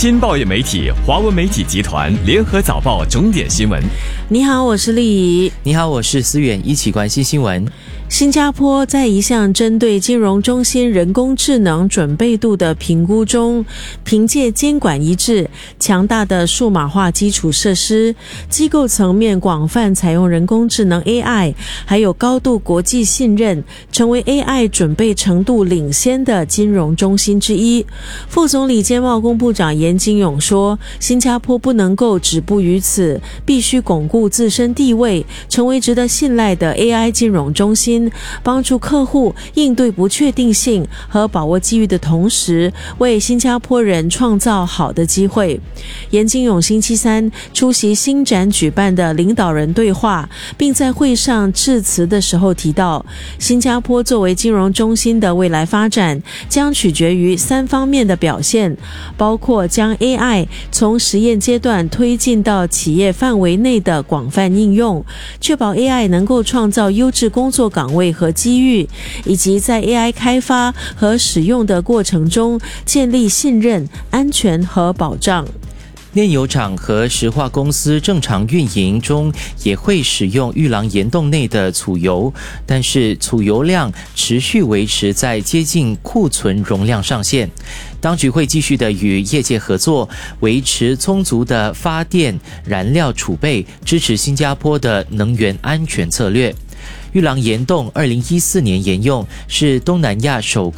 新报业媒体华文媒体集团联合早报重点新闻。 你好，我是丽怡。 你好，我是思远，一起关心新闻。 新加坡在一项针对金融中心人工智能准备度的评估中，凭借监管一致、强大的数码化基础设施、机构层面广泛采用人工智能 AI， 还有高度国际信任，成为 AI 准备程度领先的金融中心之一。副总理兼贸工部长严金勇说，新加坡不能够止步于此，必须巩固自身地位，成为值得信赖的 AI 金融中心，帮助客户应对不确定性和把握机遇的同时，为新加坡人创造好的机会。严金勇星期三出席新展举办的领导人对话，并在会上致辞的时候提到，新加坡作为金融中心的未来发展将取决于3方面的表现，包括将 AI 从实验阶段推进到企业范围内的广泛应用，确保 AI 能够创造优质工作岗位和机遇，以及在 AI 开发和使用的过程中建立信任、安全和保障。 炼油厂和石化公司正常运营中也会使用玉郎岩洞内的储油，但是储油量持续维持在接近库存容量上限。当局会继续的与业界合作，维持充足的发电燃料储备，支持新加坡的能源安全策略。玉郎岩洞2014年沿用，是东南亚首